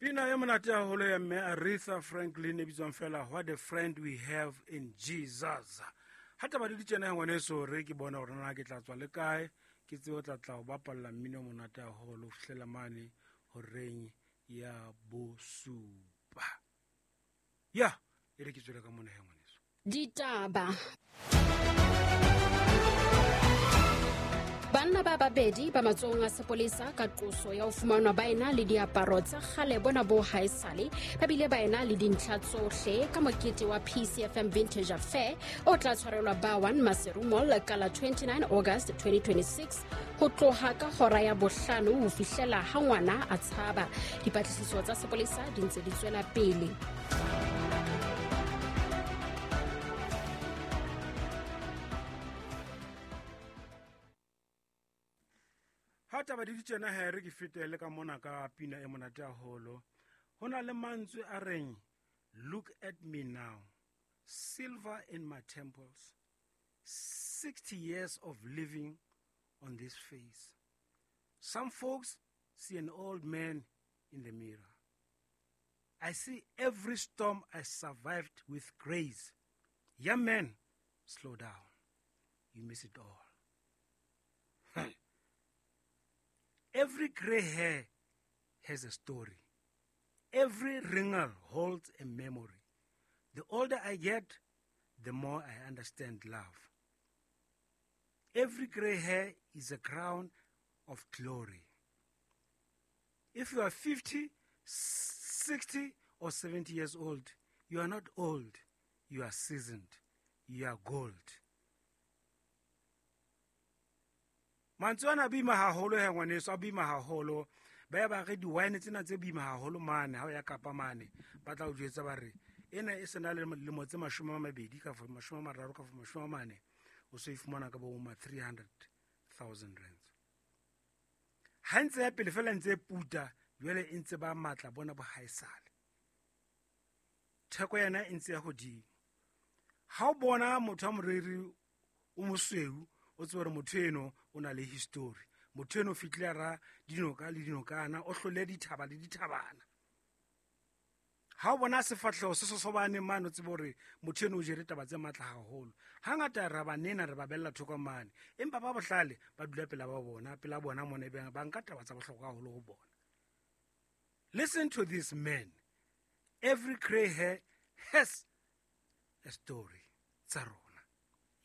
Pina ya monate haholo ya mme Aretha Franklin e bitswang fela What a Friend We Have in Jesus. Hata ba di tsena ngwaneso re ke bona hore na ke tla tswa le kae ke tseo tla o bapalla mmino monate haholo fihlela mane horeng ya bosupa. Ya e re ke tswela ka mona he ngwaneso. Ditaba. Banna ba babedi ba matsohong a sepolesa ka qoso ya ho fumanwa ba ena le diaparo tsa kgale bona bo haesale ba bile ba ena le dintlha tsohle ka mokete wa PCFM Vintage Affair o tla tshwarelwa Bawan Maseru Mall ka la 29 August 2026 ho tloha ka hora ya bohlano ho fihlela ha ngwana a tshaba. Dipatlisiso tsa sepolesa di ntse di tswela pele. Hata ba di tsena he re ke fetele ka mona ka pina e monate haholo. Hona le mantswe a reng, look at me now, silver in my temples, 60 years of living on this face. Some folks see an old man in the mirror. I see every storm I survived with grace. Young man, slow down. You miss it all. Every grey hair has a story. Every wrinkle holds a memory. The older I get, the more I understand love. Every grey hair is a crown of glory. If you are 50, 60 or 70 years old, you are not old. You are seasoned. You are gold. Mantswana bima haholo he ngwaneso a bima haholo ba ba ge di wine tsena tse bima haholo mane ha o ya Kapa mane ba tla o jetsa ba re ena e sena le motse 20 ka 30 ka 40 o se ifumana ka bo 300,000 rands. Hantse ya pele fela ntse puta jwale e ntse ba matla bona bo haesale. Theko yana e ntse ya godimo. Ha o bona motho a moreri o mosweu o tsore motho eno o na le history. Motho eno fitla ra dinoka le dinokana o hlole dithaba le dithabana. Ha o bona sefatlhego se sosobane mane tse bore motho eno o jere taba tse matla haholo. Hangata ra banena re ba bella thoko mane empa ba bohlale ba dula pela ba bona pela bona mona ba nka taba tsa bohlokwa haholo go bona. Listen to this man. Every grey hair has a story. Tsaro.